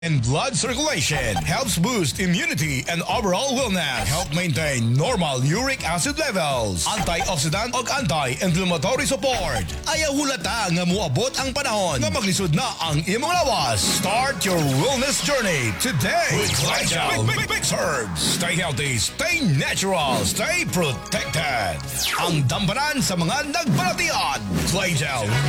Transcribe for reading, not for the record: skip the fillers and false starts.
and blood circulation, helps boost immunity and overall wellness, help maintain normal uric acid levels, antioxidant o anti-inflammatory support. Ayaw hulata nga muabot ang panahon nga maglisod na ang imong lawas. Start your wellness journey today with Glycel Mix Herbs. Stay healthy, stay natural, stay protected. Ang dampanan sa mga nagbalatian. Glycel